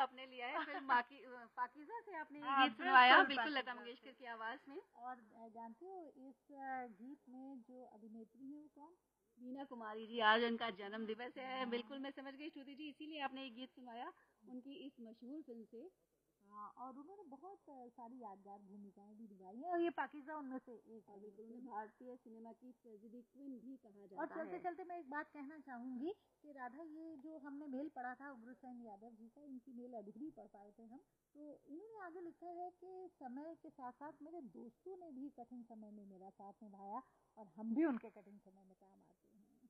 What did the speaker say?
आपने लिया है फिल्म पाकीज़ा से आपने ये गीत सुनवाया, बिल्कुल लता मंगेशकर की आवाज में। और जानते हो इस गीत में जो अभिनेत्री है वो कौन? मीना कुमारी जी, आज उनका जन्म दिवस है। बिल्कुल मैं समझ गई श्रुति जी, इसीलिए आपने ये गीत सुनवाया उनकी इस मशहूर फिल्म से। हाँ, और उन्होंने बहुत सारी यादगार भूमिकाएं भी निभाई हैं और ये पाकीज़ा उनमें से एक है। बिल्कुल, उन्हें भारतीय सिनेमा की ट्रेजेडी क्वीन भी कहा जाता है। और चलते चलते मैं एक बात कहना चाहूंगी कि राधा, ये जो हमने मेल पढ़ा था उग्रसेन यादव जी का, इनकी मेल अधूरी पढ़ पाए थे हम, तो इन्होंने आगे लिखा है कि समय के साथ साथ मेरे दोस्तों ने भी कठिन समय में मेरा साथ निभाया और हम भी उनके कठिन समय में काम